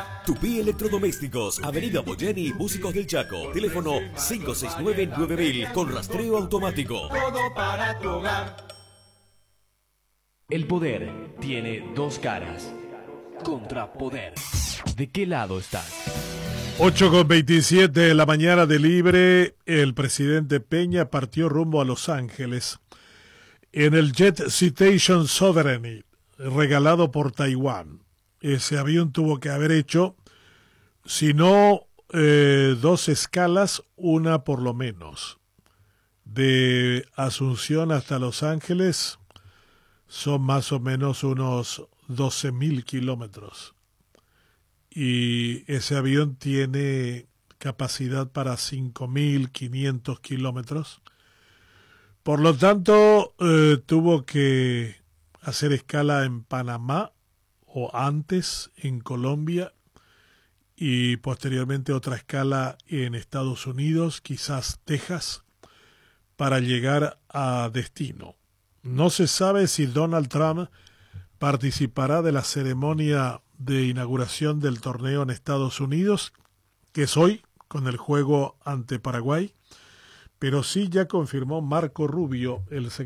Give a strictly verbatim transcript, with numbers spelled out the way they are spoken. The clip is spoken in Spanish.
Tupí Electrodomésticos, Avenida Boyeni, Músicos del Chaco. Teléfono cinco seis nueve nueve mil con rastreo automático. Todo para tu hogar. El poder tiene dos caras. Contrapoder. ¿De qué lado estás? ocho con veintisiete de la mañana de Libre. El presidente Peña partió rumbo a Los Ángeles en el Jet Citation Sovereignty, regalado por Taiwán. Ese avión tuvo que haber hecho, si no eh, dos escalas, una por lo menos. De Asunción hasta Los Ángeles son más o menos unos doce mil kilómetros. Y ese avión tiene capacidad para cinco mil quinientos kilómetros. Por lo tanto, eh, tuvo que hacer escala en Panamá o antes en Colombia y posteriormente otra escala en Estados Unidos, quizás Texas, para llegar a destino. No se sabe si Donald Trump participará de la ceremonia de inauguración del torneo en Estados Unidos, que es hoy con el juego ante Paraguay, pero sí ya confirmó Marco Rubio, el secretario